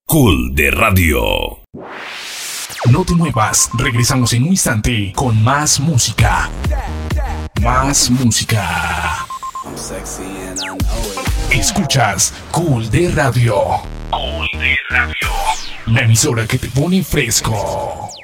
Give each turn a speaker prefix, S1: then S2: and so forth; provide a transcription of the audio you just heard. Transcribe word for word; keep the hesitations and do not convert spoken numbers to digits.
S1: Cool de Radio. No te muevas, regresamos en un instante con más música. Más música. Escuchas Cool de Radio. Cool de Radio. La emisora que te pone fresco.